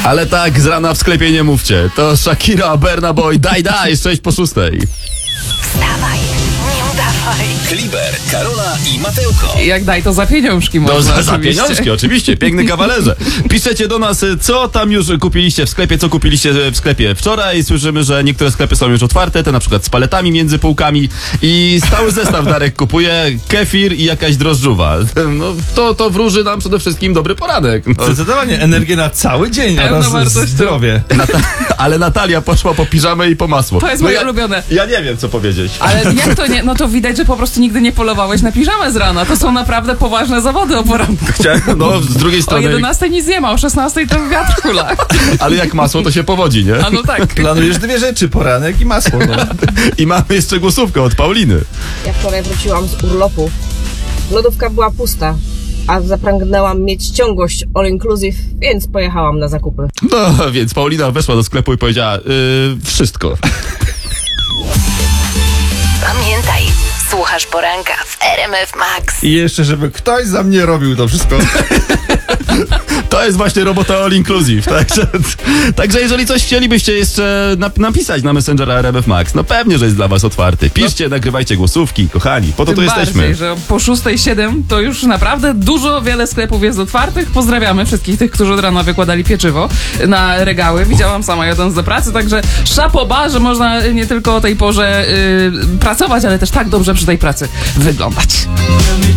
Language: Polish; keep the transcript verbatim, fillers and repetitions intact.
Ale tak, z rana w sklepie nie mówcie. To Shakira, Burna Boy, daj, daj, sześć po szóstej. Wstawaj, nie udawaj. Kliber, Karola i Matełko. Jak daj, to za pieniążki No, można za, za oczywiście. pieniążki, oczywiście, piękny kawalerze. Piszecie do nas, co tam już kupiliście w sklepie, co kupiliście w sklepie wczoraj. Słyszymy, że niektóre sklepy są już otwarte, te na przykład z paletami między półkami i stały zestaw Darek kupuje, kefir i jakaś drożdżuwa. No, to, to wróży nam przede wszystkim dobry poranek. No. Zdecydowanie energię na cały dzień Pełno oraz wartości. zdrowie. Nata- ale Natalia poszła po piżamę i po masło. To jest No moje ja, ulubione. Ja nie wiem, co powiedzieć. Ale jak to nie? No to widać, że po prostu nigdy nie polowałeś na piżamę z rana. To są naprawdę poważne zawody o poranku. Chciałem, no, z drugiej O strony, jedenastej nic nie ma, o szesnastej to wiatr hula. ale jak masło, to się powodzi, nie? A no tak. Planujesz dwie rzeczy, poranek i masło. No. I mamy jeszcze głosówkę od Pauliny. Ja wczoraj wróciłam z urlopu. Lodówka była pusta, a zapragnęłam mieć ciągłość all inclusive, więc pojechałam na zakupy. No, więc Paulina weszła do sklepu i powiedziała, yy, wszystko. Pamiętaj, słuchasz poranka w R M F Max. I jeszcze, żeby ktoś za mnie robił to wszystko. To jest właśnie robota all inclusive. Także, także jeżeli coś chcielibyście jeszcze nap- napisać na Messengera R M F Max, no pewnie, że jest dla was otwarty. Piszcie, nagrywajcie głosówki, kochani. Po to tu Tym jesteśmy. bardziej, że po szóstej siedem to już naprawdę dużo, wiele sklepów jest otwartych. Pozdrawiamy wszystkich tych, którzy od rana wykładali pieczywo na regały. Widziałam sama jadąc do pracy, także szapoba, że można nie tylko o tej porze yy, pracować, ale też tak dobrze przy tej pracy wyglądać.